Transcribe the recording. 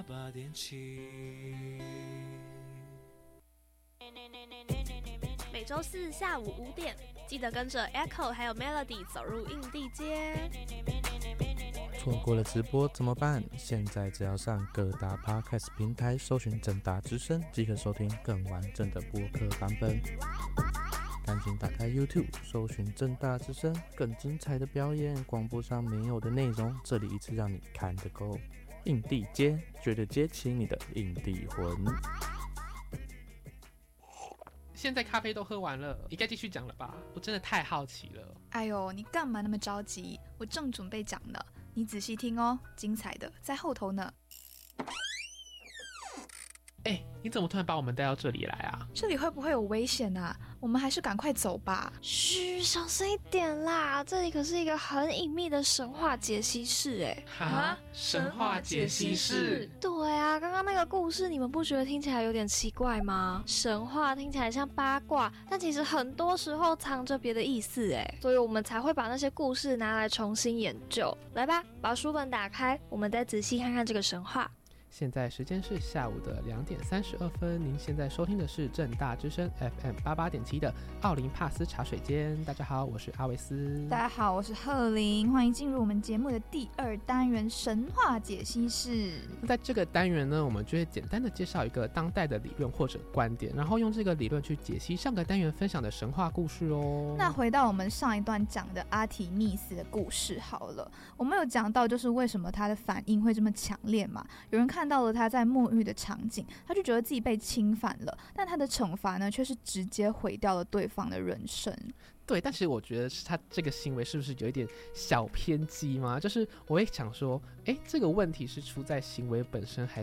88点7。 每周四下午5点，记得跟着 Echo 还有 Melody 走入印地街。 错过了直播怎么办？现在只要上各大 Podcast 平台搜寻政大之声，即可收听更完整的播客版本。赶紧打开 YouTube 搜寻政大之声，更精彩的表演，广播上没有的内容，这里一次让你看得够。印地街，绝对接起你的印地魂。 现在咖啡都喝完了，应该继续讲了吧？我真的太好奇了。 哎呦，你干嘛那么着急？我正准备讲呢，你仔细听哦，精彩的在后头呢。 你怎么突然把我们带到这里来啊？ 这里会不会有危险啊？我们还是赶快走吧。 嘘，小声一点啦！这里可是一个很隐秘的神话解析室神话解析室？ 对啊，刚刚那个故事你们不觉得听起来有点奇怪吗？神话听起来像八卦，但其实很多时候藏着别的意思所以我们才会把那些故事拿来重新研究。来吧，把书本打开，我们再仔细看看这个神话。 现在时间是下午的2点32分，您现在收听的是政大之声 FM 88点7的奥林帕斯茶水间。大家好，我是阿维斯。 大家好，我是贺琳，欢迎进入我们节目的第2单元神话解析室。 在这个单元呢，我们就会简单的介绍一个当代的理论或者观点，然后用这个理论去解析上个单元分享的神话故事哦。 那回到我们上一段讲的阿提密斯的故事好了，我们有讲到就是为什么他的反应会这么强烈嘛？有人看到了他在沐浴的场景，他就觉得自己被侵犯了，但他的惩罚呢，却是直接毁掉了对方的人生。 对，但其实我觉得是他这个行为是不是有一点小偏激吗？就是我会想说，这个问题是出在行为本身，还